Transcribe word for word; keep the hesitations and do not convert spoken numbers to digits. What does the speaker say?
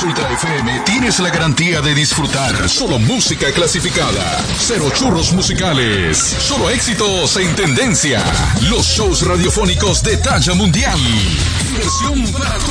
Plus Ultra F M tienes la garantía de disfrutar solo música clasificada, cero churros musicales, solo éxitos en tendencia, los shows radiofónicos de talla mundial, diversión para todos.